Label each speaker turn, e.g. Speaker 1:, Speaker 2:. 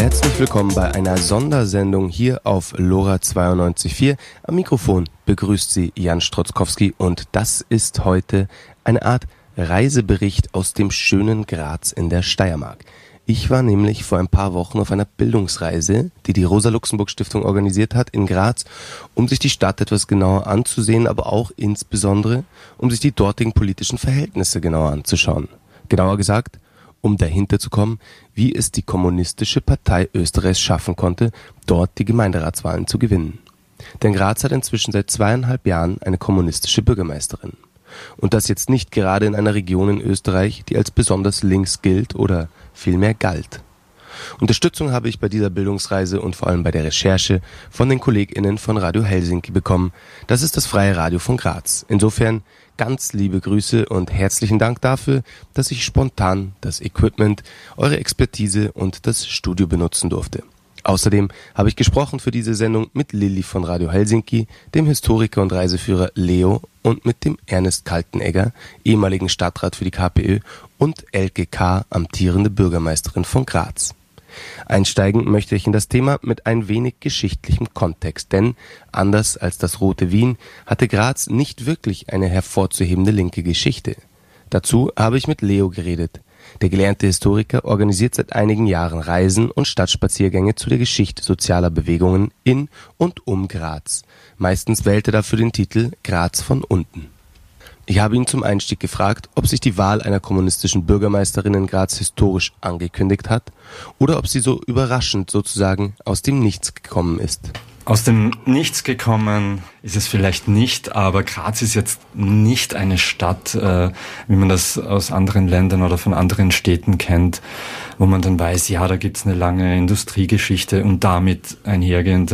Speaker 1: Herzlich willkommen bei einer Sondersendung hier auf LoRa 92.4. Am Mikrofon begrüßt Sie Jan Strotzkowski und das ist heute eine Art Reisebericht aus dem schönen Graz in der Steiermark. Ich war nämlich vor ein paar Wochen auf einer Bildungsreise, die die Rosa-Luxemburg-Stiftung organisiert hat in Graz, um sich die Stadt etwas genauer anzusehen, aber auch insbesondere, um sich die dortigen politischen Verhältnisse genauer anzuschauen. Genauer gesagt, um dahinter zu kommen, wie es die Kommunistische Partei Österreichs schaffen konnte, dort die Gemeinderatswahlen zu gewinnen. Denn Graz hat inzwischen seit 2,5 Jahren eine kommunistische Bürgermeisterin. Und das jetzt nicht gerade in einer Region in Österreich, die als besonders links gilt oder vielmehr galt. Unterstützung habe ich bei dieser Bildungsreise und vor allem bei der Recherche von den KollegInnen von Radio Helsinki bekommen. Das ist das freie Radio von Graz. Insofern ganz liebe Grüße und herzlichen Dank dafür, dass ich spontan das Equipment, eure Expertise und das Studio benutzen durfte. Außerdem habe ich gesprochen für diese Sendung mit Lilly von Radio Helsinki, dem Historiker und Reiseführer Leo und mit dem Ernest Kaltenegger, ehemaligen Stadtrat für die KPÖ und Elke K., amtierende Bürgermeisterin von Graz. Einsteigen möchte ich in das Thema mit ein wenig geschichtlichem Kontext, denn anders als das Rote Wien hatte Graz nicht wirklich eine hervorzuhebende linke Geschichte. Dazu habe ich mit Leo geredet. Der gelernte Historiker organisiert seit einigen Jahren Reisen und Stadtspaziergänge zu der Geschichte sozialer Bewegungen in und um Graz. Meistens wählt er dafür den Titel Graz von unten. Ich habe ihn zum Einstieg gefragt, ob sich die Wahl einer kommunistischen Bürgermeisterin in Graz historisch angekündigt hat oder ob sie so überraschend sozusagen aus dem Nichts gekommen ist.
Speaker 2: Aus dem Nichts gekommen ist es vielleicht nicht, aber Graz ist jetzt nicht eine Stadt, wie man das aus anderen Ländern oder von anderen Städten kennt, wo man dann weiß, ja, da gibt's eine lange Industriegeschichte und damit einhergehend